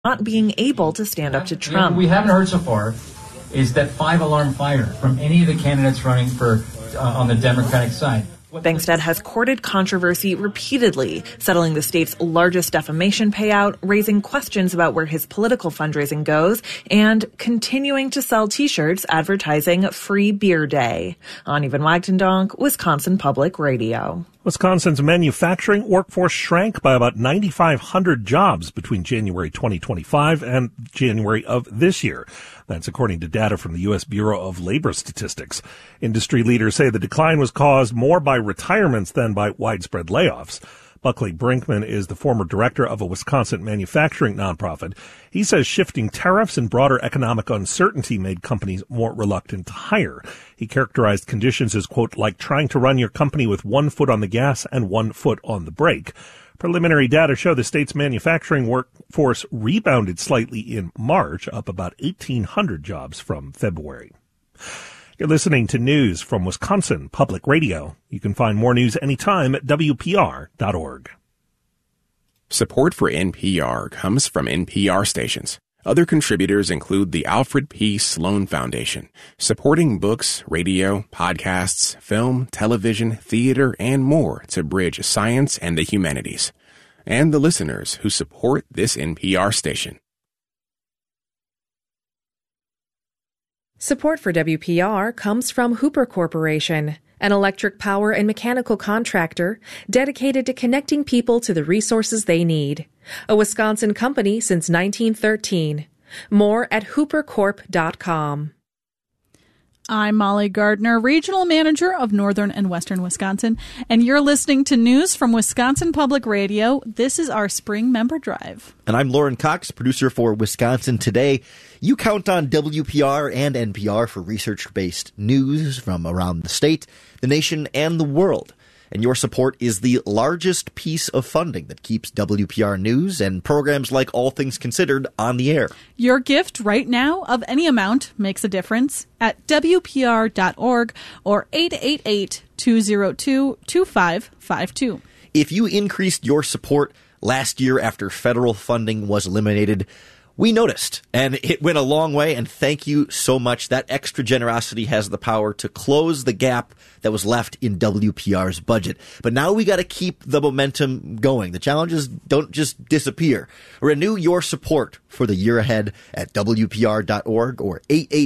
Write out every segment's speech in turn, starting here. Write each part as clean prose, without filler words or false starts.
not being able to stand up to Trump. What we haven't heard so far is that 5-alarm fire from any of the candidates running for on the Democratic side. Bangstad has courted controversy repeatedly, settling the state's largest defamation payout, raising questions about where his political fundraising goes, and continuing to sell T-shirts advertising Free Beer Day. Ani van Wagtendonk, Wisconsin Public Radio. Wisconsin's manufacturing workforce shrank by about 9,500 jobs between January 2025 and January of this year. That's according to data from the U.S. Bureau of Labor Statistics. Industry leaders say the decline was caused more by retirements than by widespread layoffs. Buckley Brinkman is the former director of a Wisconsin manufacturing nonprofit. He says shifting tariffs and broader economic uncertainty made companies more reluctant to hire. He characterized conditions as, quote, like trying to run your company with 1 foot on the gas and 1 foot on the brake. Preliminary data show the state's manufacturing workforce rebounded slightly in March, up about 1,800 jobs from February. You're listening to news from Wisconsin Public Radio. You can find more news anytime at WPR.org. Support for NPR comes from NPR stations. Other contributors include the Alfred P. Sloan Foundation, supporting books, radio, podcasts, film, television, theater, and more to bridge science and the humanities. And the listeners who support this NPR station. Support for WPR comes from Hooper Corporation, an electric power and mechanical contractor dedicated to connecting people to the resources they need. A Wisconsin company since 1913. More at hoopercorp.com. I'm Molly Gardner, Regional Manager of Northern and Western Wisconsin, and you're listening to news from Wisconsin Public Radio. This is our Spring Member Drive. And I'm Lauren Cox, producer for Wisconsin Today. You count on WPR and NPR for research-based news from around the state, the nation, and the world. And your support is the largest piece of funding that keeps WPR News and programs like All Things Considered on the air. Your gift right now of any amount makes a difference at WPR.org or 888-202-2552. If you increased your support last year after federal funding was eliminated, we noticed, and it went a long way, and thank you so much. That extra generosity has the power to close the gap that was left in WPR's budget. But now we got to keep the momentum going. The challenges don't just disappear. Renew your support for the year ahead at WPR.org or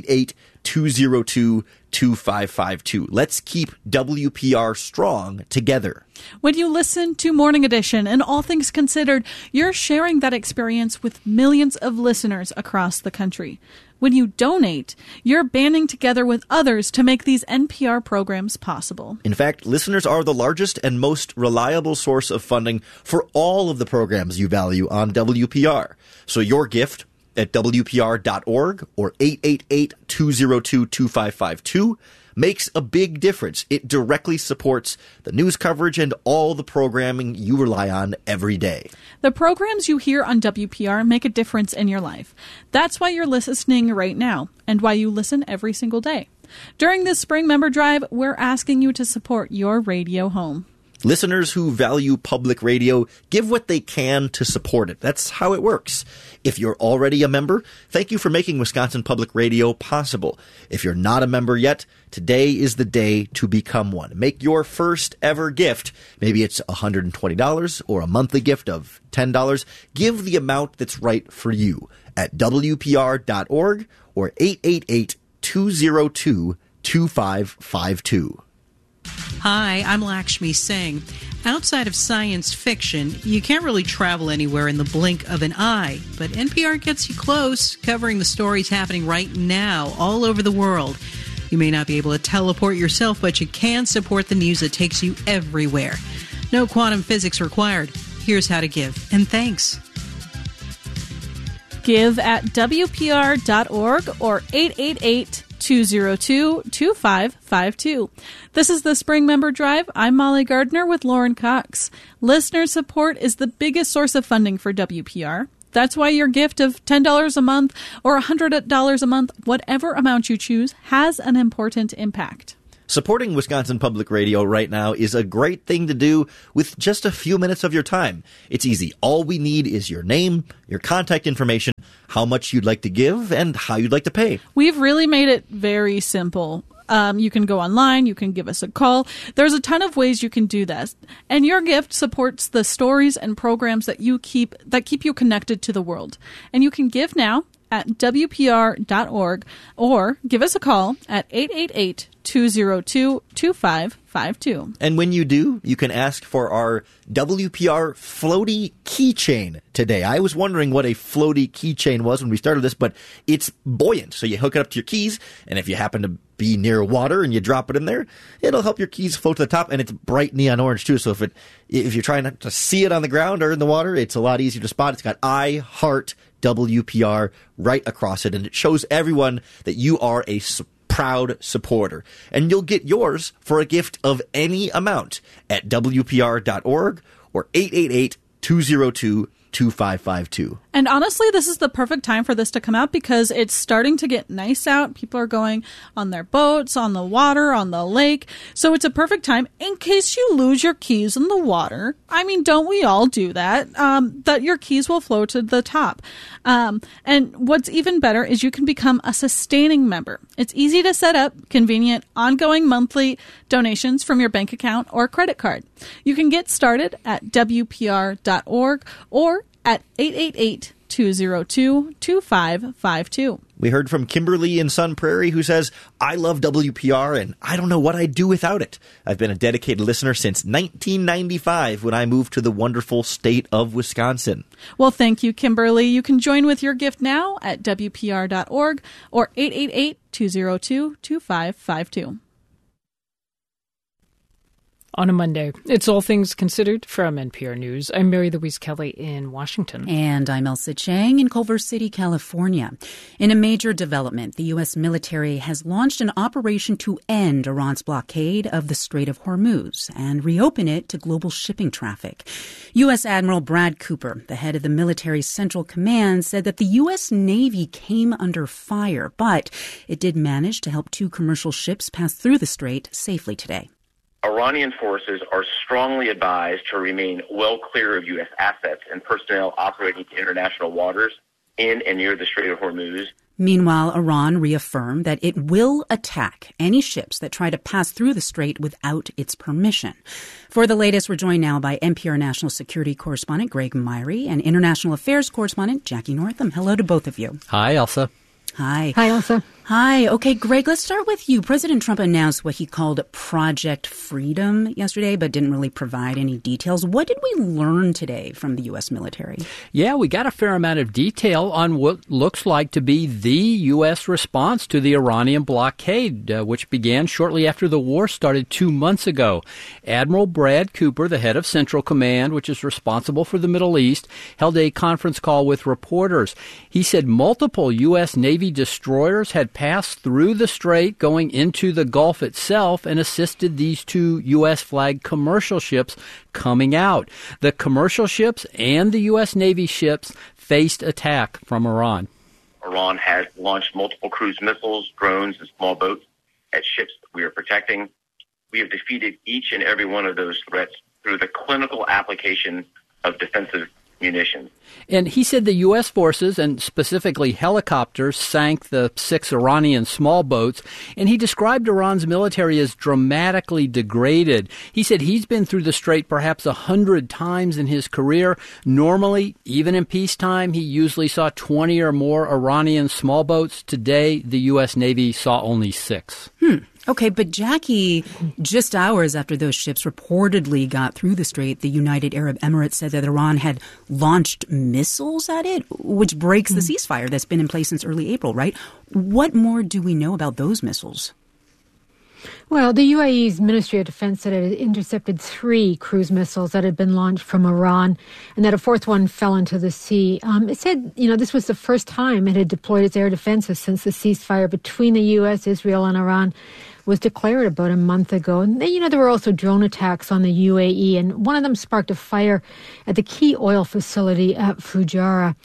888-202-2552. Let's keep WPR strong together. When you listen to Morning Edition and All Things Considered, you're sharing that experience with millions of listeners across the country. When you donate, you're banding together with others to make these NPR programs possible. In fact, listeners are the largest and most reliable source of funding for all of the programs you value on WPR. So your gift at WPR.org or 888-202-2552 makes a big difference. It directly supports the news coverage and all the programming you rely on every day. The programs you hear on WPR make a difference in your life. That's why you're listening right now and why you listen every single day. During this Spring Member Drive, we're asking you to support your radio home. Listeners who value public radio give what they can to support it. That's how it works. If you're already a member, thank you for making Wisconsin Public Radio possible. If you're not a member yet, today is the day to become one. Make your first ever gift. Maybe it's $120 or a monthly gift of $10. Give the amount that's right for you at WPR.org or 888-202-2552. Hi, I'm Lakshmi Singh. Outside of science fiction, you can't really travel anywhere in the blink of an eye, but NPR gets you close, covering the stories happening right now all over the world. You may not be able to teleport yourself, but you can support the news that takes you everywhere. No quantum physics required. Here's how to give, and thanks. Give at WPR.org or 888-202-2552. This is the Spring Member Drive. I'm Molly Gardner with Lauren Cox. Listener support is the biggest source of funding for WPR. That's why your gift of $10 a month or $100 a month, whatever amount you choose, has an important impact. Supporting Wisconsin Public Radio right now is a great thing to do with just a few minutes of your time. It's easy. All we need is your name, your contact information, how much you'd like to give, and how you'd like to pay. We've really made it very simple. You can go online, you can give us a call. There's a ton of ways you can do this. And your gift supports the stories and programs that keep you connected to the world. And you can give now at WPR.org or give us a call at 888-202-2552. And when you do, you can ask for our WPR floaty keychain today. I was wondering what a floaty keychain was when we started this, but it's buoyant. So you hook it up to your keys, and if you happen to be near water and you drop it in there, it'll help your keys float to the top, and it's bright neon orange too. So if you're trying to see it on the ground or in the water, it's a lot easier to spot. It's got I Heart WPR right across it, and it shows everyone that you are a proud supporter. And you'll get yours for a gift of any amount at WPR.org or 888-202-2552. And honestly, this is the perfect time for this to come out because it's starting to get nice out. People are going on their boats, on the water, on the lake. So it's a perfect time in case you lose your keys in the water. I mean, don't we all do that? That your keys will float to the top. And what's even better is you can become a sustaining member. It's easy to set up, convenient, ongoing monthly donations from your bank account or credit card. You can get started at WPR.org or at 888-202-2552. We heard from Kimberly in Sun Prairie who says, I love WPR and I don't know what I'd do without it. I've been a dedicated listener since 1995 when I moved to the wonderful state of Wisconsin. Well, thank you, Kimberly. You can join with your gift now at WPR.org or 888-202-2552. On a Monday, it's All Things Considered from NPR News. I'm Mary Louise Kelly in Washington. And I'm Elsa Chang in Culver City, California. In a major development, the U.S. military has launched an operation to end Iran's blockade of the Strait of Hormuz and reopen it to global shipping traffic. U.S. Admiral Brad Cooper, the head of the military's Central Command, said that the U.S. Navy came under fire, but it did manage to help 2 commercial ships pass through the strait safely today. Iranian forces are strongly advised to remain well clear of U.S. assets and personnel operating in international waters in and near the Strait of Hormuz. Meanwhile, Iran reaffirmed that it will attack any ships that try to pass through the strait without its permission. For the latest, we're joined now by NPR national security correspondent Greg Myrie and international affairs correspondent Jackie Northam. Hello to both of you. Hi, Elsa. Hi. Hi, Elsa. Hi. Okay, Greg, let's start with you. President Trump announced what he called Project Freedom yesterday, but didn't really provide any details. What did we learn today from the U.S. military? Yeah, we got a fair amount of detail on what looks like to be the U.S. response to the Iranian blockade, which began shortly after the war started 2 months ago. Admiral Brad Cooper, the head of Central Command, which is responsible for the Middle East, held a conference call with reporters. He said multiple U.S. Navy destroyers had passed through the strait going into the Gulf itself and assisted these 2 U.S.-flagged commercial ships coming out. The commercial ships and the U.S. Navy ships faced attack from Iran. Iran has launched multiple cruise missiles, drones, and small boats at ships that we are protecting. We have defeated each and every one of those threats through the clinical application of defensive munitions. And he said the U.S. forces, and specifically helicopters, sank the 6 Iranian small boats, and he described Iran's military as dramatically degraded. He said he's been through the strait perhaps 100 times in his career. Normally, even in peacetime, he usually saw 20 or more Iranian small boats. Today, the U.S. Navy saw only 6. Okay, but Jackie, just hours after those ships reportedly got through the strait, the United Arab Emirates said that Iran had launched missiles at it, which breaks the ceasefire that's been in place since early April, right? What more do we know about those missiles? Well, the UAE's Ministry of Defense said it had intercepted 3 cruise missiles that had been launched from Iran and that a 4th one fell into the sea. It said, this was the first time it had deployed its air defenses since the ceasefire between the U.S., Israel, and Iran was declared about a month ago. And, there were also drone attacks on the UAE, and one of them sparked a fire at the key oil facility at Fujairah.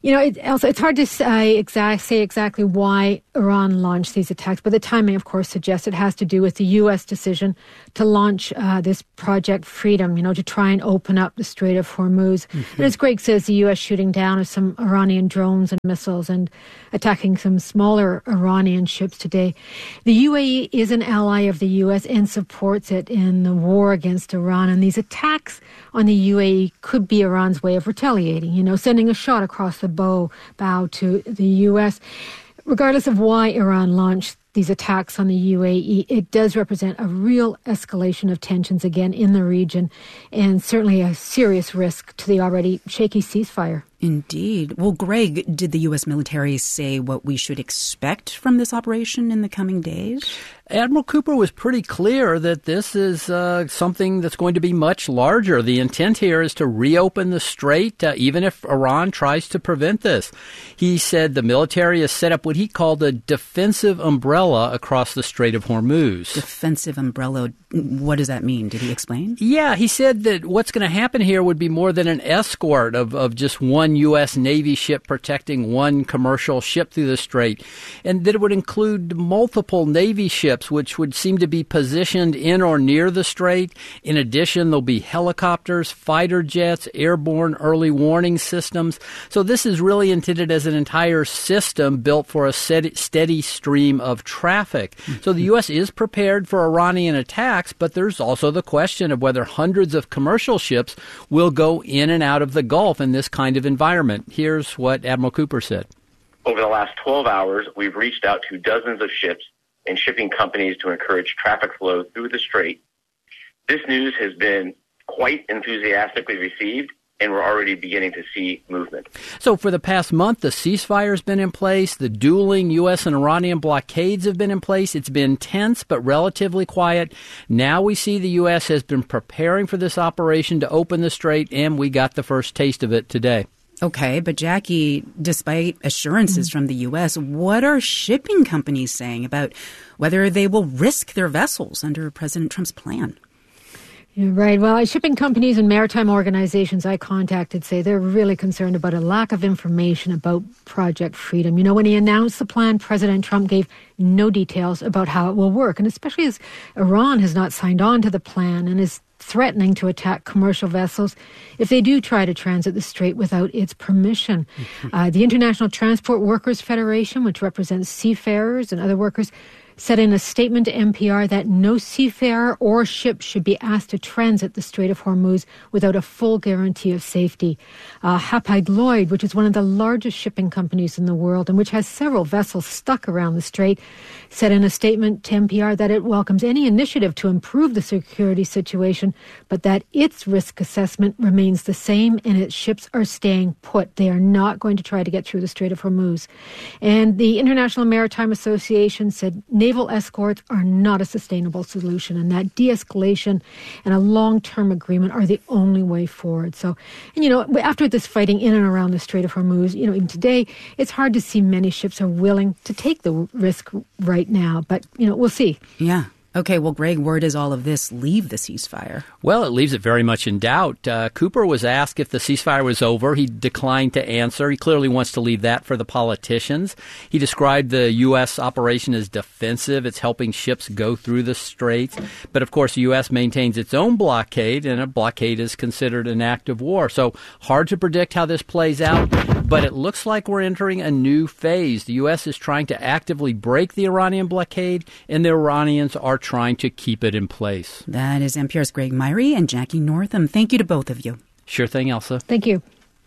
It's hard to say exactly why Iran launched these attacks, but the timing, of course, suggests it has to do with the U.S. decision to launch this Project Freedom, to try and open up the Strait of Hormuz. And as Greg says, the U.S. shooting down of some Iranian drones and missiles and attacking some smaller Iranian ships today. The UAE is an ally of the U.S. and supports it in the war against Iran. And these attacks on the UAE could be Iran's way of retaliating, sending a shot across the bow to the U.S. Regardless of why Iran launched these attacks on the UAE, it does represent a real escalation of tensions again in the region and certainly a serious risk to the already shaky ceasefire. Indeed. Well, Greg, did the U.S. military say what we should expect from this operation in the coming days? Admiral Cooper was pretty clear that this is something that's going to be much larger. The intent here is to reopen the strait, even if Iran tries to prevent this. He said the military has set up what he called a defensive umbrella across the Strait of Hormuz. Defensive umbrella, what does that mean? Did he explain? Yeah, he said that what's going to happen here would be more than an escort of just one U.S. Navy ship protecting one commercial ship through the strait, and that it would include multiple Navy ships which would seem to be positioned in or near the strait. In addition, there'll be helicopters, fighter jets, airborne early warning systems. So this is really intended as an entire system built for a steady stream of traffic. So the U.S. is prepared for Iranian attacks, but there's also the question of whether hundreds of commercial ships will go in and out of the Gulf in this kind of environment. Here's what Admiral Cooper said. Over the last 12 hours, we've reached out to dozens of ships and shipping companies to encourage traffic flow through the strait. This news has been quite enthusiastically received, and we're already beginning to see movement. So for the past month, the ceasefire has been in place. The dueling U.S. and Iranian blockades have been in place. It's been tense but relatively quiet. Now we see the U.S. has been preparing for this operation to open the strait, and we got the first taste of it today. Okay, but Jackie, despite assurances from the U.S., what are shipping companies saying about whether they will risk their vessels under President Trump's plan? Yeah, right. Well, shipping companies and maritime organizations I contacted say they're really concerned about a lack of information about Project Freedom. When he announced the plan, President Trump gave no details about how it will work, and especially as Iran has not signed on to the plan and is threatening to attack commercial vessels if they do try to transit the strait without its permission. The International Transport Workers Federation, which represents seafarers and other workers, said in a statement to NPR that no seafarer or ship should be asked to transit the Strait of Hormuz without a full guarantee of safety. Hapag-Lloyd, which is one of the largest shipping companies in the world and which has several vessels stuck around the strait, said in a statement to NPR that it welcomes any initiative to improve the security situation, but that its risk assessment remains the same and its ships are staying put. They are not going to try to get through the Strait of Hormuz. And the International Maritime Association said naval escorts are not a sustainable solution and that de-escalation and a long-term agreement are the only way forward. So, and after this fighting in and around the Strait of Hormuz, even today, it's hard to see many ships are willing to take the risk right now, but, we'll see. Yeah. Okay, well, Greg, where does all of this leave the ceasefire? Well, it leaves it very much in doubt. Cooper was asked if the ceasefire was over. He declined to answer. He clearly wants to leave that for the politicians. He described the U.S. operation as defensive. It's helping ships go through the straits. But, of course, the U.S. maintains its own blockade, and a blockade is considered an act of war. So hard to predict how this plays out. But it looks like we're entering a new phase. The U.S. is trying to actively break the Iranian blockade, and the Iranians are trying to keep it in place. That is NPR's Greg Myrie and Jackie Northam. Thank you to both of you. Sure thing, Elsa. Thank you.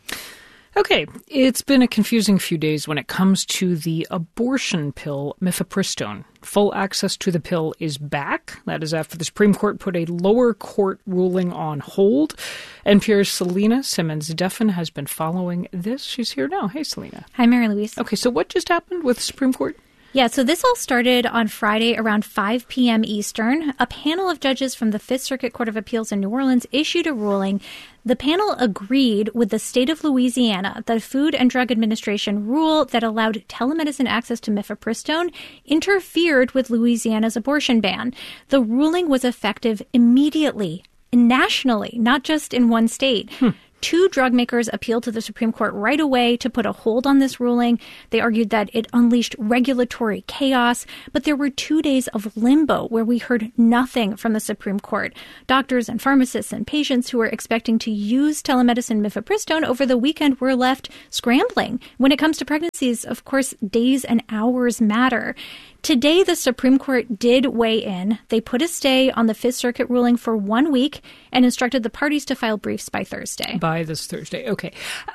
Okay, it's been a confusing few days when it comes to the abortion pill mifepristone. Full access to the pill is back. That is after the Supreme Court put a lower court ruling on hold. NPR's Selena Simmons-Duffin has been following this. She's here now. Hey, Selena. Hi, Mary Louise. Okay, so what just happened with the Supreme Court? Yeah, so this all started on Friday around 5 p.m. Eastern. A panel of judges from the Fifth Circuit Court of Appeals in New Orleans issued a ruling. The panel agreed with the state of Louisiana that Food and Drug Administration rule that allowed telemedicine access to mifepristone interfered with Louisiana's abortion ban. The ruling was effective immediately, nationally, not just in one state. 2 drug makers appealed to the Supreme Court right away to put a hold on this ruling. They argued that it unleashed regulatory chaos, but there were 2 days of limbo where we heard nothing from the Supreme Court. Doctors and pharmacists and patients who were expecting to use telemedicine mifepristone over the weekend were left scrambling. When it comes to pregnancies, of course, days and hours matter. Today, the Supreme Court did weigh in. They put a stay on the Fifth Circuit ruling for 1 week and instructed the parties to file briefs by Thursday. By this Thursday. Okay.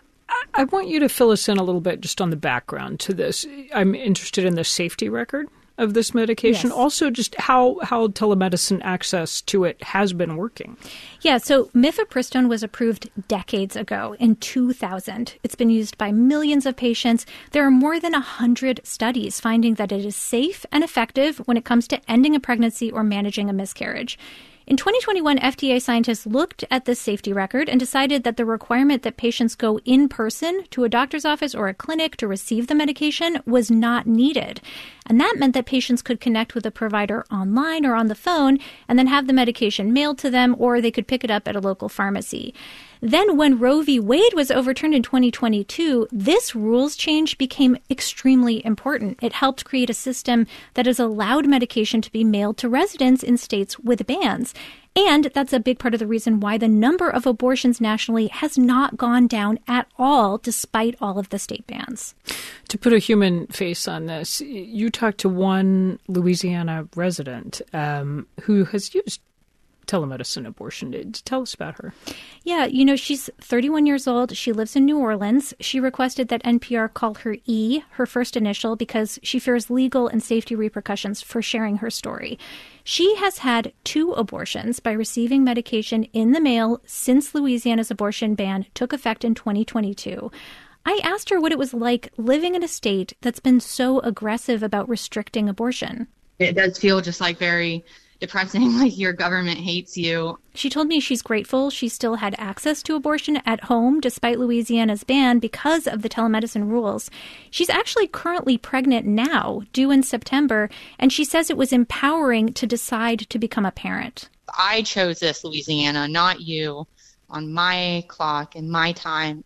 I want you to fill us in a little bit just on the background to this. I'm interested in the safety record of this medication. Yes. Also, just how telemedicine access to it has been working. Yeah, so mifepristone was approved decades ago in 2000. It's been used by millions of patients. There are more than 100 studies finding that it is safe and effective when it comes to ending a pregnancy or managing a miscarriage. In 2021, FDA scientists looked at this safety record and decided that the requirement that patients go in person to a doctor's office or a clinic to receive the medication was not needed. And that meant that patients could connect with a provider online or on the phone and then have the medication mailed to them, or they could pick it up at a local pharmacy. Then when Roe v. Wade was overturned in 2022, this rules change became extremely important. It helped create a system that has allowed medication to be mailed to residents in states with bans. And that's a big part of the reason why the number of abortions nationally has not gone down at all, despite all of the state bans. To put a human face on this, you talked to one Louisiana resident who has used telemedicine abortion. Tell us about her. Yeah, she's 31 years old. She lives in New Orleans. She requested that NPR call her E, her first initial, because she fears legal and safety repercussions for sharing her story. She has had 2 abortions by receiving medication in the mail since Louisiana's abortion ban took effect in 2022. I asked her what it was like living in a state that's been so aggressive about restricting abortion. It does feel just like very depressing, like your government hates you. She told me she's grateful she still had access to abortion at home despite Louisiana's ban because of the telemedicine rules. She's actually currently pregnant now, due in September, and she says it was empowering to decide to become a parent. I chose this, Louisiana, not you, on my clock and my time.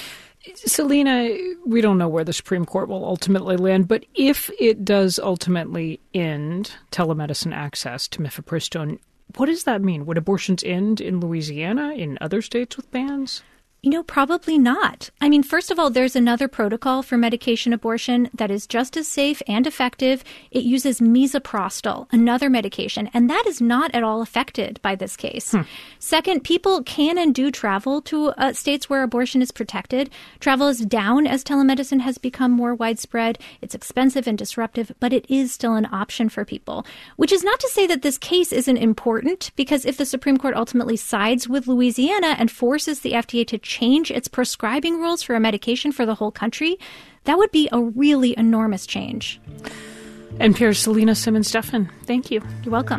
Selena, we don't know where the Supreme Court will ultimately land, but if it does ultimately end telemedicine access to mifepristone, what does that mean? Would abortions end in Louisiana, in other states with bans? Probably not. I mean, first of all, there's another protocol for medication abortion that is just as safe and effective. It uses misoprostol, another medication, and that is not at all affected by this case. Second, people can and do travel to states where abortion is protected. Travel is down as telemedicine has become more widespread. It's expensive and disruptive, but it is still an option for people, which is not to say that this case isn't important, because if the Supreme Court ultimately sides with Louisiana and forces the FDA to change its prescribing rules for a medication for the whole country, that would be a really enormous change. NPR's Selena Simmons-Duffin, thank you. You're welcome.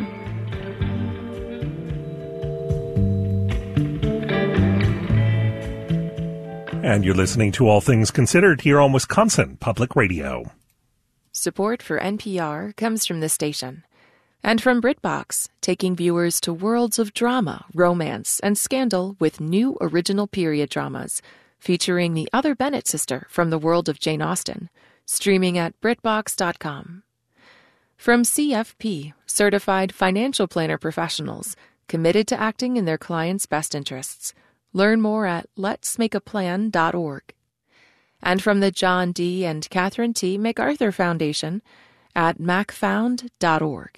And you're listening to All Things Considered here on Wisconsin Public Radio. Support for NPR comes from this station and from BritBox, taking viewers to worlds of drama, romance, and scandal with new original period dramas, featuring the other Bennett sister from the world of Jane Austen, streaming at BritBox.com. From CFP, certified financial planner professionals, committed to acting in their clients' best interests. Learn more at letsmakeaplan.org. And from the John D. and Catherine T. MacArthur Foundation at macfound.org.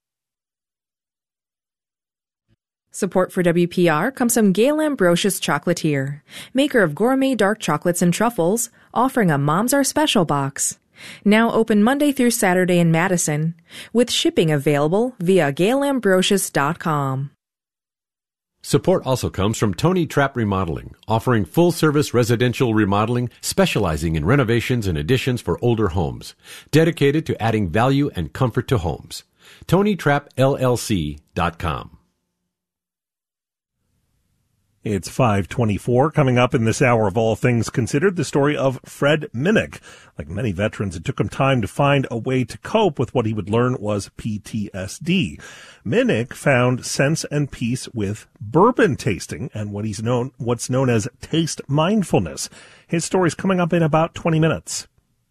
Support for WPR comes from Gail Ambrosius Chocolatier, maker of gourmet dark chocolates and truffles, offering a Moms Are Special box. Now open Monday through Saturday in Madison, with shipping available via GailAmbrosius.com. Support also comes from Tony Trapp Remodeling, offering full-service residential remodeling, specializing in renovations and additions for older homes, dedicated to adding value and comfort to homes. TonyTrappLLC.com. It's 5:24. Coming up in this hour of All Things Considered, the story of Fred Minnick. Like many veterans, it took him time to find a way to cope with what he would learn was PTSD. Minnick found sense and peace with bourbon tasting and what's known as taste mindfulness. His story's coming up in about 20 minutes.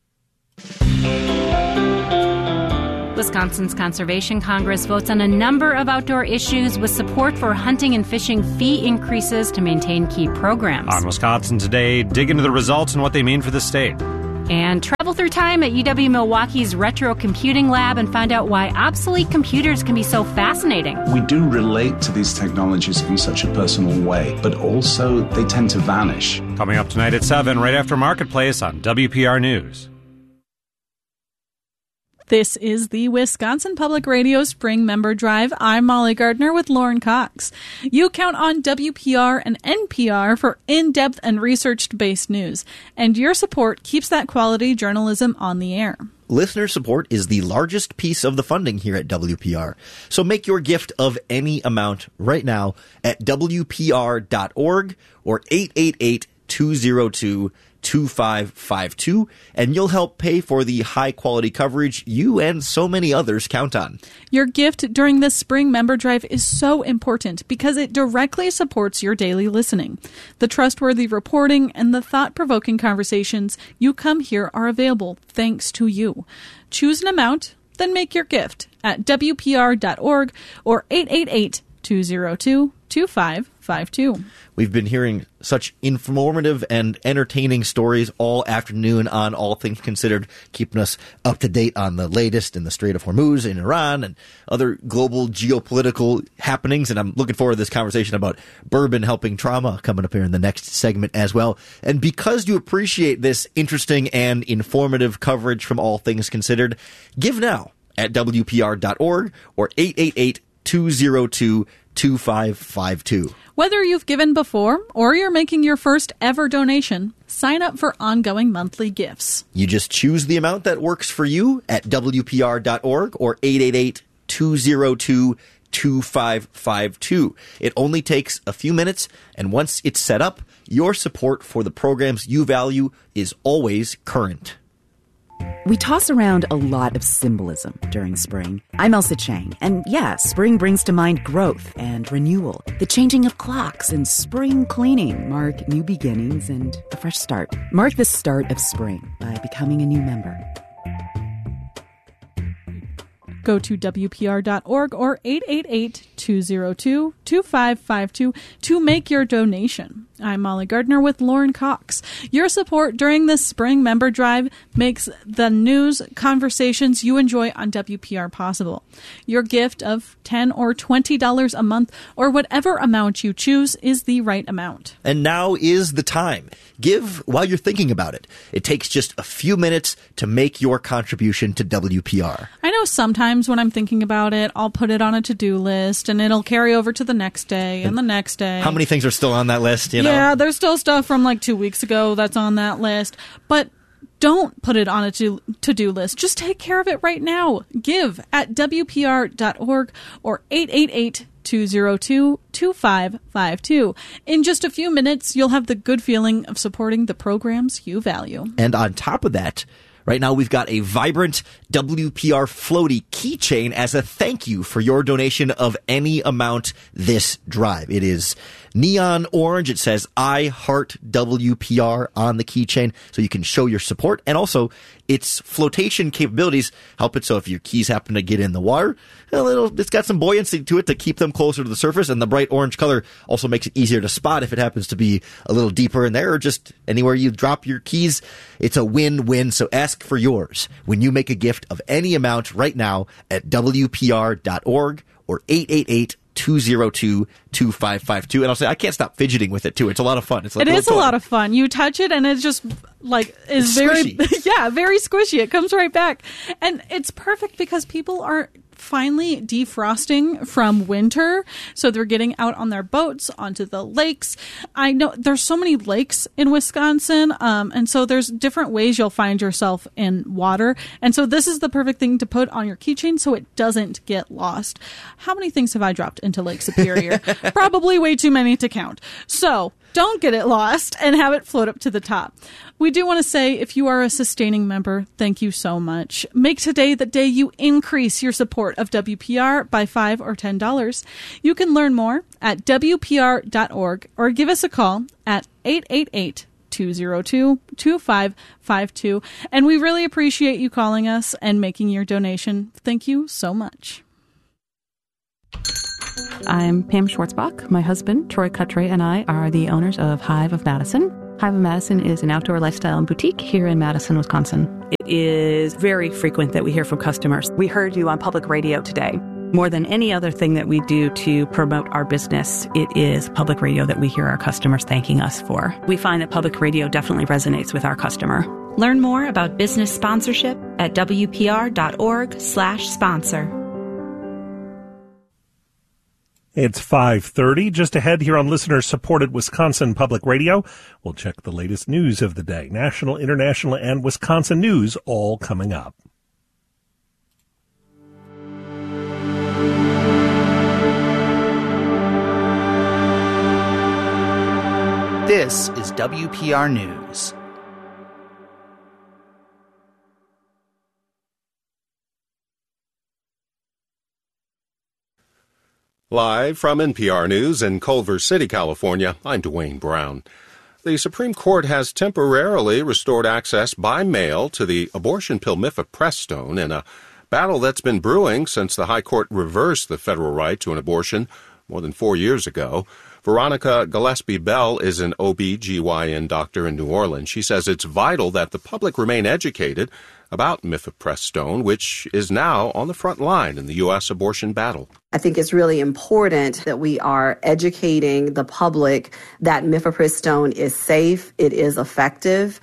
Wisconsin's Conservation Congress votes on a number of outdoor issues with support for hunting and fishing fee increases to maintain key programs. On Wisconsin Today, dig into the results and what they mean for the state. And travel through time at UW Milwaukee's Retro Computing Lab and find out why obsolete computers can be so fascinating. We do relate to these technologies in such a personal way, but also they tend to vanish. Coming up tonight at 7, right after Marketplace on WPR News. This is the Wisconsin Public Radio Spring Member Drive. I'm Molly Gardner with Lauren Cox. You count on WPR and NPR for in-depth and research-based news, and your support keeps that quality journalism on the air. Listener support is the largest piece of the funding here at WPR. So make your gift of any amount right now at WPR.org or 888-202-2552, and you'll help pay for the high-quality coverage you and so many others count on. Your gift during this spring member drive is so important because it directly supports your daily listening. The trustworthy reporting and the thought-provoking conversations you come here are available thanks to you. Choose an amount, then make your gift at WPR.org or 888-202-2552. We've been hearing such informative and entertaining stories all afternoon on All Things Considered, keeping us up to date on the latest in the Strait of Hormuz, in Iran, and other global geopolitical happenings. And I'm looking forward to this conversation about bourbon helping trauma coming up here in the next segment as well. And because you appreciate this interesting and informative coverage from All Things Considered, give now at WPR.org or 888-202-2552. Whether you've given before or you're making your first ever donation, sign up for ongoing monthly gifts. You just choose the amount that works for you at WPR.org or 888-202-2552. It only takes a few minutes, and once it's set up, your support for the programs you value is always current. We toss around a lot of symbolism during spring. I'm Elsa Chang, and yeah, spring brings to mind growth and renewal. The changing of clocks and spring cleaning mark new beginnings and a fresh start. Mark the start of spring by becoming a new member. Go to WPR.org or 888-202-2552 to make your donation. I'm Molly Gardner with Lauren Cox. Your support during this spring member drive makes the news conversations you enjoy on WPR possible. Your gift of $10 or $20 a month or whatever amount you choose is the right amount. And now is the time. Give while you're thinking about it. It takes just a few minutes to make your contribution to WPR. I know sometimes when I'm thinking about it, I'll put it on a to-do list and it'll carry over to the next day and the next day. How many things are still on that list, you know? Yeah, there's still stuff from like 2 weeks ago that's on that list. But don't put it on a to-do list. Just take care of it right now. Give at WPR.org or 888-202-2552. In just a few minutes, you'll have the good feeling of supporting the programs you value. And on top of that, right now we've got a vibrant WPR floaty keychain as a thank you for your donation of any amount this drive. It is neon orange. It says I heart WPR on the keychain, so you can show your support. And also, its flotation capabilities help it so if your keys happen to get in the water, it's got some buoyancy to it to keep them closer to the surface. And the bright orange color also makes it easier to spot if it happens to be a little deeper in there or just anywhere you drop your keys. It's a win-win. So ask for yours when you make a gift of any amount right now at WPR.org or 888-202-2552. And I'll say, I can't stop fidgeting with it, too. It's a lot of fun. It's like it is a lot of fun. You touch it, and it's just, it's very, yeah, very squishy. It comes right back. And it's perfect because people are finally defrosting from winter. So they're getting out on their boats onto the lakes. I know there's so many lakes in Wisconsin. And so there's different ways you'll find yourself in water. And so this is the perfect thing to put on your keychain so it doesn't get lost. How many things have I dropped into Lake Superior? Probably way too many to count. So don't get it lost and have it float up to the top. We do want to say, if you are a sustaining member, thank you so much. Make today the day you increase your support of WPR by $5 or $10. You can learn more at WPR.org or give us a call at 888-202-2552. And we really appreciate you calling us and making your donation. Thank you so much. I'm Pam Schwartzbach. My husband, Troy Cutray, and I are the owners of Hive of Madison. Hive of Madison is an outdoor lifestyle and boutique here in Madison, Wisconsin. It is very frequent that we hear from customers. We heard you on public radio today. More than any other thing that we do to promote our business, it is public radio that we hear our customers thanking us for. We find that public radio definitely resonates with our customer. Learn more about business sponsorship at WPR.org/sponsor. It's 5:30. Just ahead here on listener-supported Wisconsin Public Radio, we'll check the latest news of the day. National, international, and Wisconsin news all coming up. This is WPR News. Live from NPR News in Culver City, California, I'm Dwayne Brown. The Supreme Court has temporarily restored access by mail to the abortion pill mifepristone in a battle that's been brewing since the High Court reversed the federal right to an abortion more than 4 years ago. Veronica Gillespie-Bell is an OB/GYN doctor in New Orleans. She says it's vital that the public remain educated about mifepristone, which is now on the front line in the U.S. abortion battle. I think it's really important that we are educating the public that mifepristone is safe, it is effective,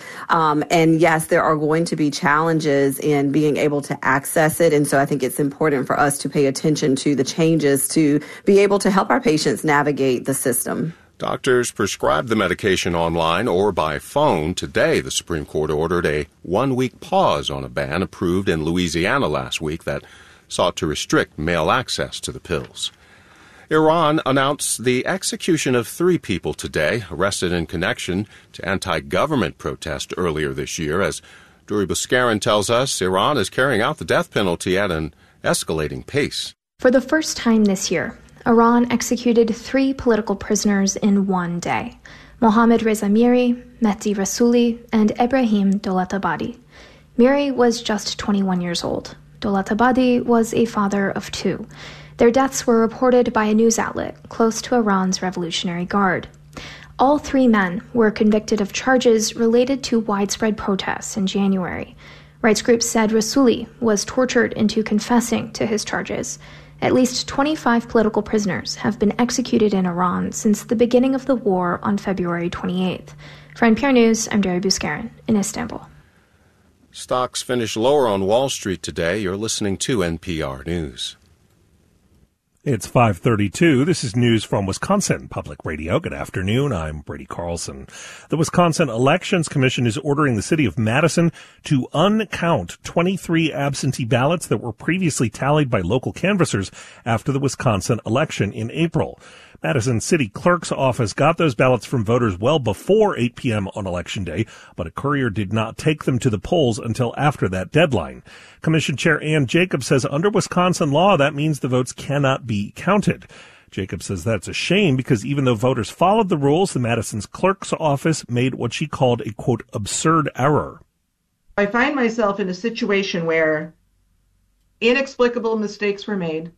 and yes, there are going to be challenges in being able to access it, and so I think it's important for us to pay attention to the changes to be able to help our patients navigate the system. Doctors prescribe the medication online or by phone. Today, the Supreme Court ordered a one-week pause on a ban approved in Louisiana last week that sought to restrict mail access to the pills. Iran announced the execution of 3 people today, arrested in connection to anti-government protest earlier this year. As Duri Buskarin tells us, Iran is carrying out the death penalty at an escalating pace. For the first time this year, Iran executed 3 political prisoners in one day: Mohammad Reza Miri, Mehdi Rasooli, and Ebrahim Dolatabadi. Miri was just 21 years old. Dolatabadi was a father of 2. Their deaths were reported by a news outlet close to Iran's Revolutionary Guard. All 3 men were convicted of charges related to widespread protests in January. Rights groups said Rasooli was tortured into confessing to his charges. At least 25 political prisoners have been executed in Iran since the beginning of the war on February 28th. For NPR News, I'm Duri Buskarin in Istanbul. Stocks finished lower on Wall Street today. You're listening to NPR News. It's 5:32. This is news from Wisconsin Public Radio. Good afternoon. I'm Brady Carlson. The Wisconsin Elections Commission is ordering the city of Madison to uncount 23 absentee ballots that were previously tallied by local canvassers after the Wisconsin election in April. Madison City Clerk's office got those ballots from voters well before 8 p.m. on Election Day, but a courier did not take them to the polls until after that deadline. Commission Chair Ann Jacobs says under Wisconsin law, that means the votes cannot be counted. Jacobs says that's a shame because even though voters followed the rules, the Madison's Clerk's office made what she called a, quote, absurd error. I find myself in a situation where inexplicable mistakes were made.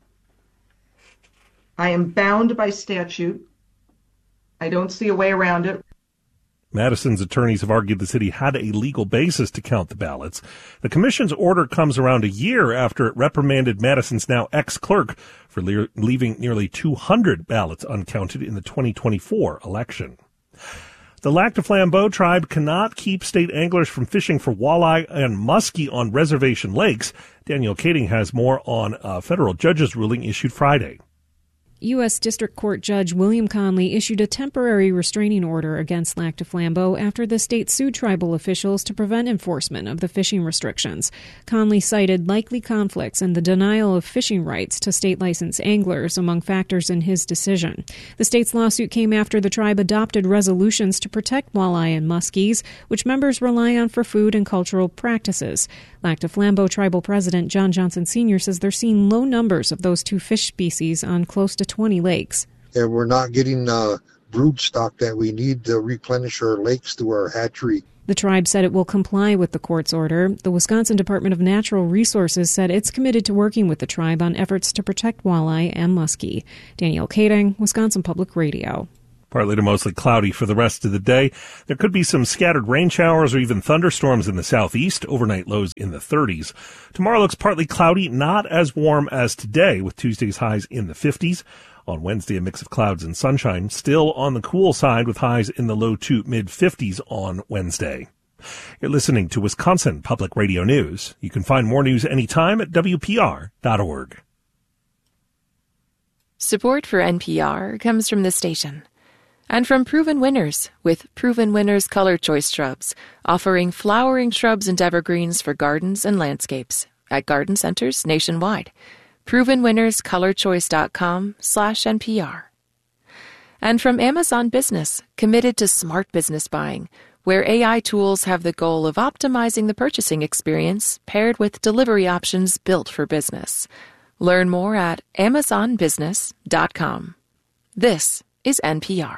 I am bound by statute. I don't see a way around it. Madison's attorneys have argued the city had a legal basis to count the ballots. The commission's order comes around a year after it reprimanded Madison's now ex-clerk for leaving nearly 200 ballots uncounted in the 2024 election. The Lac du Flambeau tribe cannot keep state anglers from fishing for walleye and muskie on reservation lakes. Daniel Kading has more on a federal judge's ruling issued Friday. U.S. District Court Judge William Conley issued a temporary restraining order against Lac du Flambeau after the state sued tribal officials to prevent enforcement of the fishing restrictions. Conley cited likely conflicts and the denial of fishing rights to state-licensed anglers among factors in his decision. The state's lawsuit came after the tribe adopted resolutions to protect walleye and muskies, which members rely on for food and cultural practices. Lac du Flambeau Tribal President John Johnson Sr. says they're seeing low numbers of those two fish species on close to 20 lakes. And we're not getting brood stock that we need to replenish our lakes through our hatchery. The tribe said it will comply with the court's order. The Wisconsin Department of Natural Resources said it's committed to working with the tribe on efforts to protect walleye and muskie. Danielle Kading, Wisconsin Public Radio. Partly to mostly cloudy for the rest of the day. There could be some scattered rain showers or even thunderstorms in the southeast, overnight lows in the 30s. Tomorrow looks partly cloudy, not as warm as today, with Tuesday's highs in the 50s. On Wednesday, a mix of clouds and sunshine, still on the cool side with highs in the low to mid-50s on Wednesday. You're listening to Wisconsin Public Radio News. You can find more news anytime at WPR.org. Support for NPR comes from the station. And from Proven Winners, with Proven Winners Color Choice Shrubs, offering flowering shrubs and evergreens for gardens and landscapes at garden centers nationwide. ProvenWinnersColorChoice.com/NPR. And from Amazon Business, committed to smart business buying, where AI tools have the goal of optimizing the purchasing experience paired with delivery options built for business. Learn more at AmazonBusiness.com. This is NPR.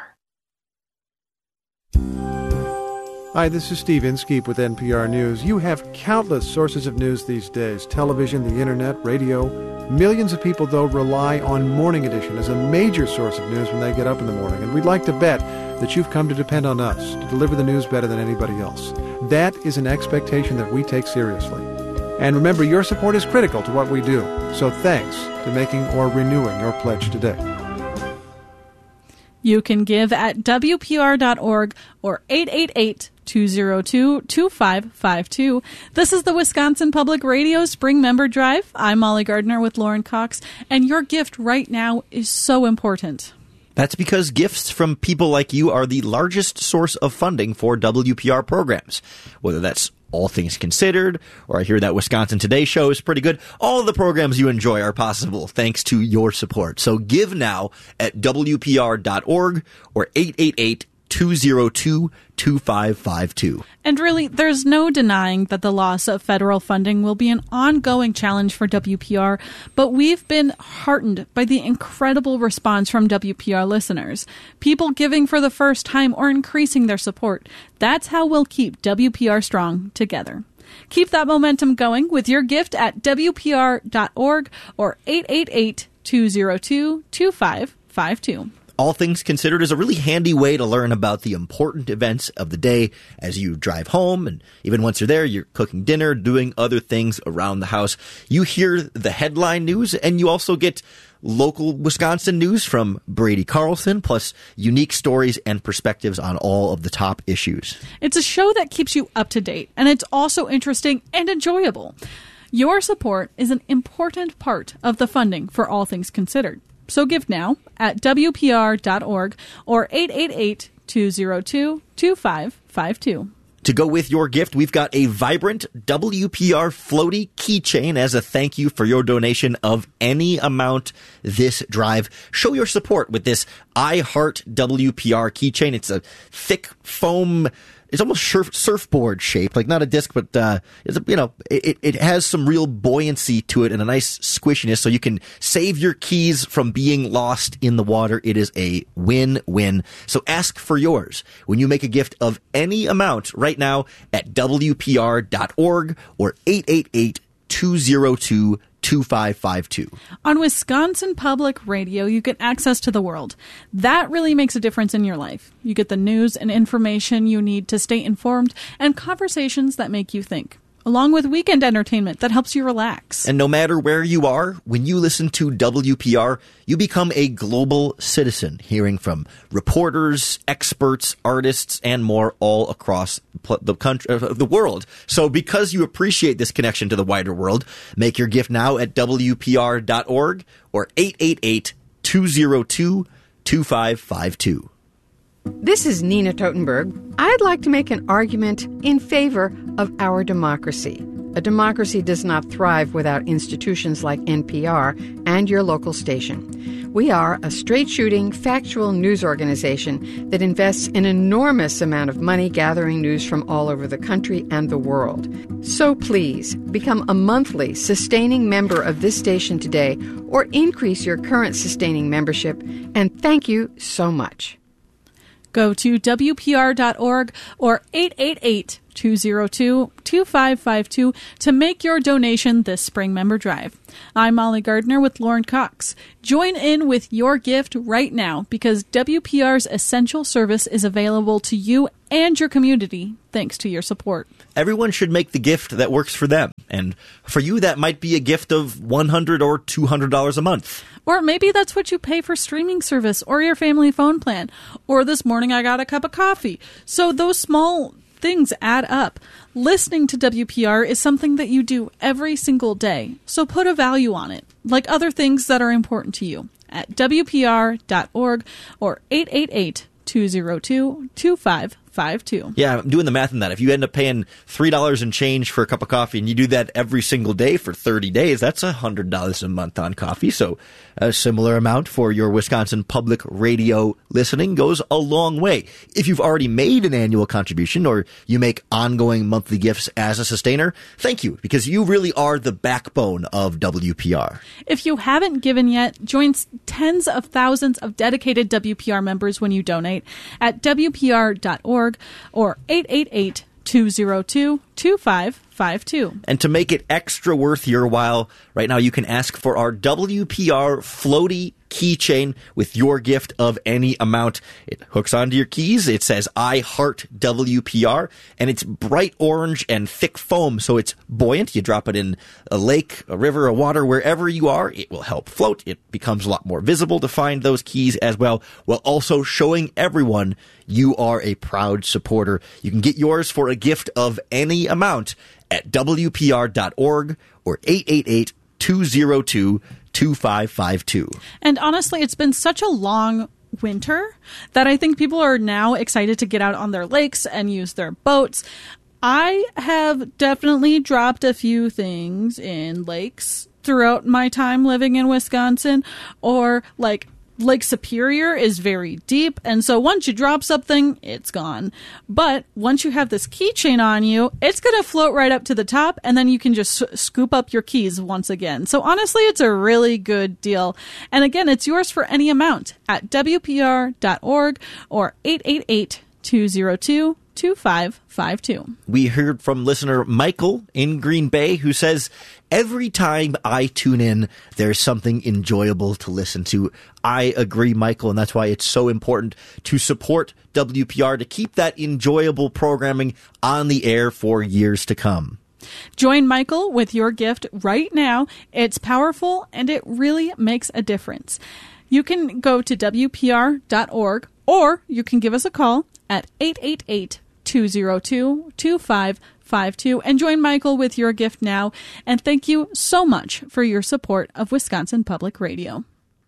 Hi, this is Steve Inskeep with NPR News. You have countless sources of news these days: television, the internet, radio. Millions of people, though, rely on Morning Edition as a major source of news when they get up in the morning. And we'd like to bet that you've come to depend on us to deliver the news better than anybody else. That is an expectation that we take seriously. And remember, your support is critical to what we do. So thanks to making or renewing your pledge today. You can give at WPR.org or 888-202-2552. This is the Wisconsin Public Radio Spring Member Drive. I'm Molly Gardner with Lauren Cox, and your gift right now is so important. That's because gifts from people like you are the largest source of funding for WPR programs, whether that's All Things Considered, or I hear that Wisconsin Today show is pretty good. All of the programs you enjoy are possible thanks to your support. So give now at WPR.org or 888-202-2552. And really, there's no denying that the loss of federal funding will be an ongoing challenge for WPR, but we've been heartened by the incredible response from WPR listeners. People giving for the first time or increasing their support. That's how we'll keep WPR strong together. Keep that momentum going with your gift at WPR.org or 888-202-2552. All Things Considered is a really handy way to learn about the important events of the day as you drive home. And even once you're there, you're cooking dinner, doing other things around the house. You hear the headline news, and you also get local Wisconsin news from Brady Carlson, plus unique stories and perspectives on all of the top issues. It's a show that keeps you up to date, and it's also interesting and enjoyable. Your support is an important part of the funding for All Things Considered. So give now at WPR.org or 888-202-2552. To go with your gift, we've got a vibrant WPR floaty keychain as a thank you for your donation of any amount this drive. Show your support with this I Heart WPR keychain. It's a thick foam. It's almost surfboard shaped, like not a disc, but it has some real buoyancy to it and a nice squishiness, so you can save your keys from being lost in the water. It is a win-win. So ask for yours when you make a gift of any amount right now at WPR.org or 888-202-2552. On Wisconsin Public Radio, you get access to the world. That really makes a difference in your life. You get the news and information you need to stay informed and conversations that make you think. along with weekend entertainment that helps you relax. And no matter where you are, when you listen to WPR, you become a global citizen, hearing from reporters, experts, artists, and more all across the country, the world. So because you appreciate this connection to the wider world, make your gift now at WPR.org or 888-202-2552. This is Nina Totenberg. I'd like to make an argument in favor of our democracy. A democracy does not thrive without institutions like NPR and your local station. We are a straight-shooting, factual news organization that invests an enormous amount of money gathering news from all over the country and the world. So please, become a monthly sustaining member of this station today or increase your current sustaining membership, and thank you so much. Go to WPR.org or 888-202-2552 to make your donation this spring member drive. I'm Molly Gardner with Lauren Cox. Join in with your gift right now because WPR's essential service is available to you and your community thanks to your support. Everyone should make the gift that works for them. And for you, that might be a gift of $100 or $200 a month. Or maybe that's what you pay for streaming service or your family phone plan. Or this morning I got a cup of coffee. So those small things add up. Listening to WPR is something that you do every single day. So put a value on it, like other things that are important to you, at WPR.org or 888-202-2552. Yeah, I'm doing the math on that. If you end up paying $3 and change for a cup of coffee and you do that every single day for 30 days, that's $100 a month on coffee. So a similar amount for your Wisconsin public radio listening goes a long way. If you've already made an annual contribution or you make ongoing monthly gifts as a sustainer, thank you, because you really are the backbone of WPR. If you haven't given yet, join tens of thousands of dedicated WPR members when you donate at WPR.org or 888-202-2552. And to make it extra worth your while, right now you can ask for our WPR Floaty keychain with your gift of any amount. It hooks onto your keys. It says I heart WPR, and it's bright orange and thick foam, so it's buoyant. You drop it in a lake, a river, a water, wherever you are, it will help float. It becomes a lot more visible to find those keys as well, while also showing everyone you are a proud supporter. You can get yours for a gift of any amount at WPR.org or 888-202-2552. And honestly, it's been such a long winter that I think people are now excited to get out on their lakes and use their boats. I have definitely dropped a few things in lakes throughout my time living in Wisconsin, or like Lake Superior is very deep, and so once you drop something, it's gone. But once you have this keychain on you, it's going to float right up to the top, and then you can just scoop up your keys once again. So honestly, it's a really good deal. And again, it's yours for any amount at WPR.org or 888-202-2552. We heard from listener Michael in Green Bay, who says, every time I tune in, there's something enjoyable to listen to. I agree, Michael, and that's why it's so important to support WPR to keep that enjoyable programming on the air for years to come. Join Michael with your gift right now. It's powerful, and it really makes a difference. You can go to WPR.org, or you can give us a call at 888-202-2552 and join Michael with your gift now. And thank you so much for your support of Wisconsin Public Radio.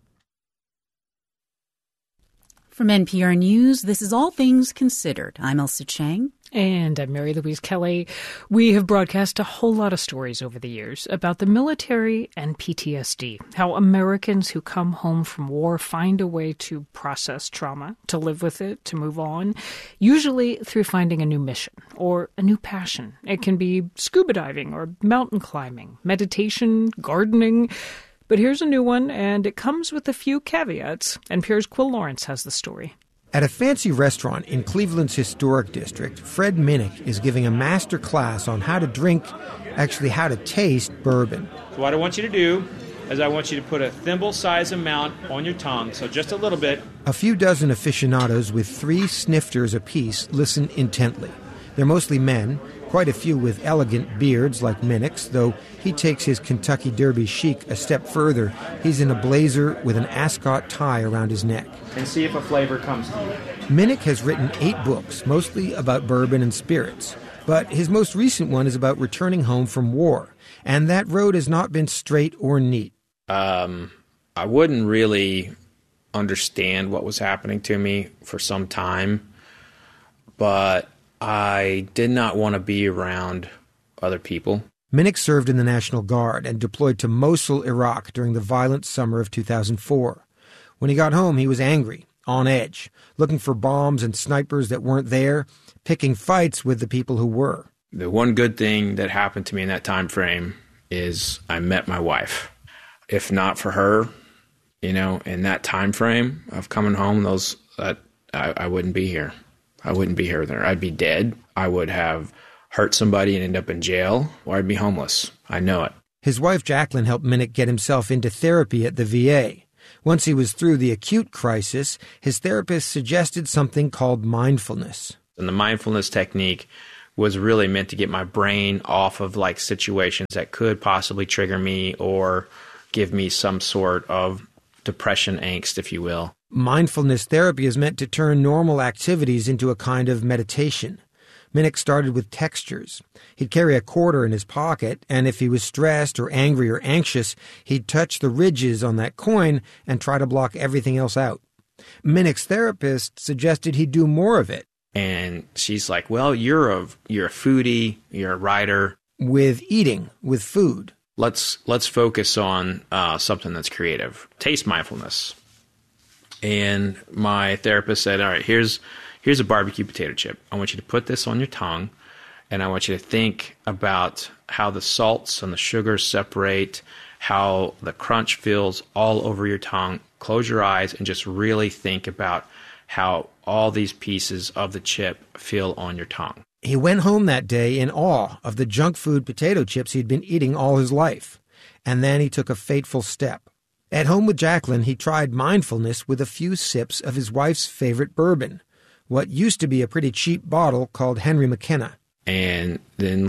From NPR News, this is All Things Considered. I'm Elsa Chang. And I'm Mary Louise Kelly. We have broadcast a whole lot of stories over the years about the military and PTSD, how Americans who come home from war find a way to process trauma, to live with it, to move on, usually through finding a new mission or a new passion. It can be scuba diving or mountain climbing, meditation, gardening. But here's a new one, and it comes with a few caveats. NPR's Quill Lawrence has the story. At a fancy restaurant in Cleveland's historic district, Fred Minnick is giving a master class on how to taste bourbon. So what I want you to do is I want you to put a thimble-size amount on your tongue, so just a little bit. A few dozen aficionados with 3 snifters apiece listen intently. They're mostly men, quite a few with elegant beards like Minnick's, though he takes his Kentucky Derby chic a step further. He's in a blazer with an ascot tie around his neck. And see if a flavor comes to you. Minnick has written 8 books, mostly about bourbon and spirits. But his most recent one is about returning home from war. And that road has not been straight or neat. I wouldn't really understand what was happening to me for some time. But I did not want to be around other people. Minnick served in the National Guard and deployed to Mosul, Iraq during the violent summer of 2004. When he got home, he was angry, on edge, looking for bombs and snipers that weren't there, picking fights with the people who were. The one good thing that happened to me in that time frame is I met my wife. If not for her, in that time frame of coming home, I wouldn't be here. I wouldn't be here with her. I'd be dead. I would have hurt somebody and end up in jail, or I'd be homeless. I know it. His wife, Jacqueline, helped Minnick get himself into therapy at the VA. Once he was through the acute crisis, his therapist suggested something called mindfulness. And the mindfulness technique was really meant to get my brain off of situations that could possibly trigger me or give me some sort of depression angst, if you will. Mindfulness therapy is meant to turn normal activities into a kind of meditation. Minnick started with textures. He'd carry a quarter in his pocket, and if he was stressed or angry or anxious, he'd touch the ridges on that coin and try to block everything else out. Minnick's therapist suggested he do more of it. And she's like, well, you're a foodie, you're a writer. With eating, with food. Let's focus on something that's creative. Taste mindfulness. And my therapist said, all right, here's a barbecue potato chip. I want you to put this on your tongue, and I want you to think about how the salts and the sugars separate, how the crunch feels all over your tongue. Close your eyes and just really think about how all these pieces of the chip feel on your tongue. He went home that day in awe of the junk food potato chips he'd been eating all his life. And then he took a fateful step. At home with Jacqueline, he tried mindfulness with a few sips of his wife's favorite bourbon, what used to be a pretty cheap bottle called Henry McKenna. And then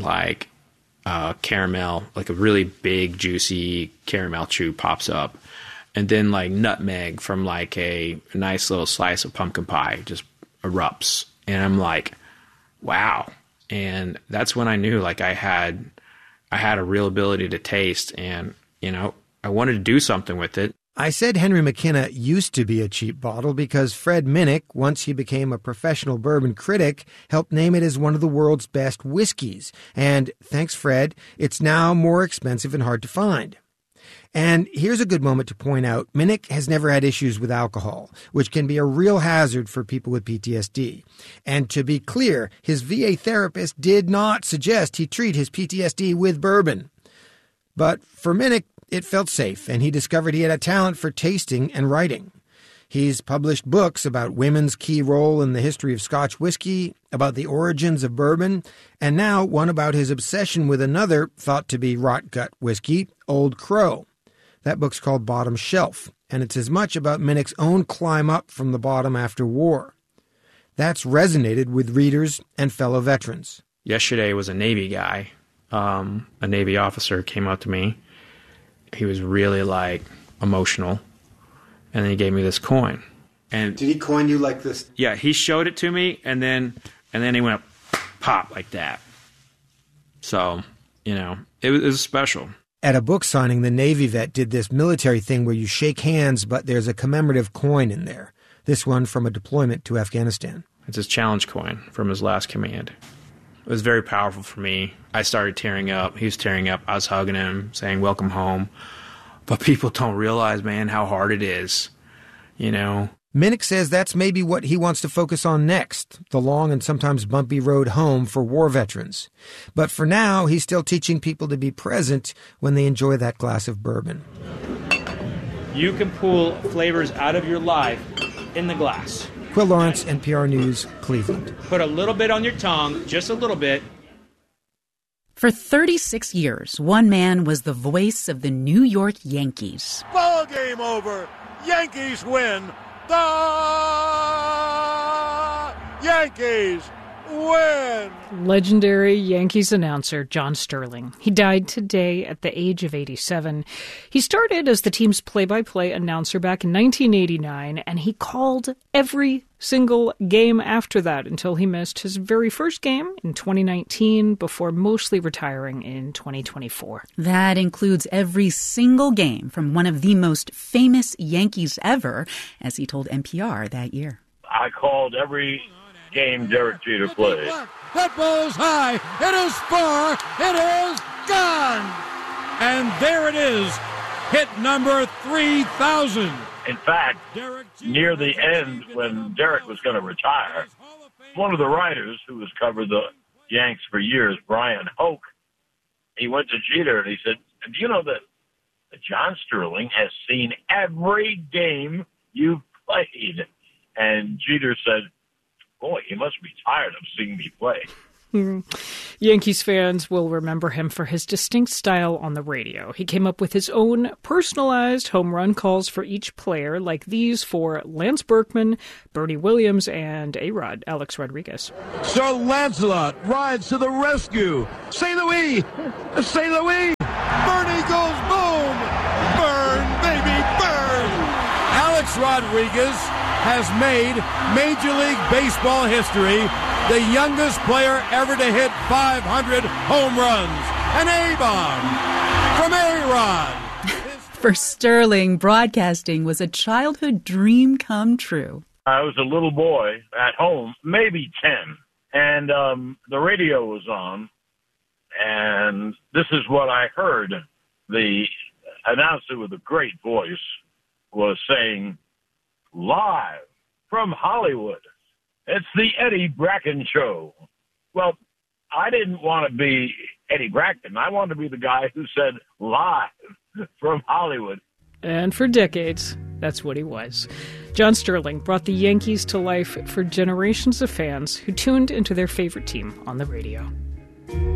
caramel, a really big, juicy caramel chew pops up. And then nutmeg from a nice little slice of pumpkin pie just erupts. And I'm like, wow. And that's when I knew I had a real ability to taste, and, I wanted to do something with it. I said Henry McKenna used to be a cheap bottle because Fred Minnick, once he became a professional bourbon critic, helped name it as one of the world's best whiskeys. And thanks, Fred, it's now more expensive and hard to find. And here's a good moment to point out, Minnick has never had issues with alcohol, which can be a real hazard for people with PTSD. And to be clear, his VA therapist did not suggest he treat his PTSD with bourbon. But for Minnick, it felt safe, and he discovered he had a talent for tasting and writing. He's published books about women's key role in the history of Scotch whiskey, about the origins of bourbon, and now one about his obsession with another thought to be rot gut whiskey, Old Crow. That book's called Bottom Shelf, and it's as much about Minnick's own climb up from the bottom after war. That's resonated with readers and fellow veterans. Yesterday was a Navy guy, a Navy officer came up to me. He was really emotional, and then he gave me this coin. And did he coin you like this? Yeah, he showed it to me, and then he went pop like that. So, it was special. At a book signing, the Navy vet did this military thing where you shake hands, but there's a commemorative coin in there. This one from a deployment to Afghanistan. It's his challenge coin from his last command. It was very powerful for me. I started tearing up. He was tearing up. I was hugging him, saying, welcome home. But people don't realize, man, how hard it is, Minnick says that's maybe what he wants to focus on next, the long and sometimes bumpy road home for war veterans. But for now, he's still teaching people to be present when they enjoy that glass of bourbon. You can pull flavors out of your life in the glass. Quill Lawrence, NPR News, Cleveland. Put a little bit on your tongue, just a little bit. For 36 years, one man was the voice of the New York Yankees. Ball game over. Yankees win. The Yankees win! Legendary Yankees announcer John Sterling. He died today at the age of 87. He started as the team's play-by-play announcer back in 1989, and he called every single game after that until he missed his very first game in 2019 before mostly retiring in 2024. That includes every single game from one of the most famous Yankees ever, as he told NPR that year. I called every game Derek Jeter played. That ball's high. It is far. It is gone. And there it is. Hit number 3,000. In fact, near the end, when Derek was going to retire, one of the writers who has covered the Yanks for years, Brian Hoke, he went to Jeter and he said, do you know that John Sterling has seen every game you've played? And Jeter said, boy, he must be tired of seeing me play. Yankees fans will remember him for his distinct style on the radio. He came up with his own personalized home run calls for each player, like these for Lance Berkman, Bernie Williams, and A-Rod, Alex Rodriguez. Sir Lancelot rides to the rescue. Say Louis! Say Louis! Bernie goes boom! Burn, baby, burn! Alex Rodriguez has made Major League Baseball history, the youngest player ever to hit 500 home runs. An A-bomb from A-Rod. For Sterling, broadcasting was a childhood dream come true. I was a little boy at home, maybe 10, and the radio was on, and this is what I heard. The announcer with a great voice was saying, live from Hollywood, it's the Eddie Bracken Show. Well, I didn't want to be Eddie Bracken. I wanted to be the guy who said live from Hollywood. And for decades, that's what he was. John Sterling brought the Yankees to life for generations of fans who tuned into their favorite team on the radio.